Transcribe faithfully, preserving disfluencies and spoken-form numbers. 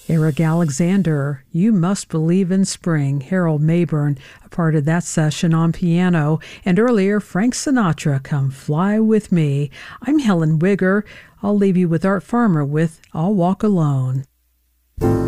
Eric Alexander, You Must Believe in Spring, Harold Mayburn, a part of that session on piano, and earlier Frank Sinatra, Come Fly With Me. I'm Helen Wigger. I'll leave you with Art Farmer with I'll Walk Alone.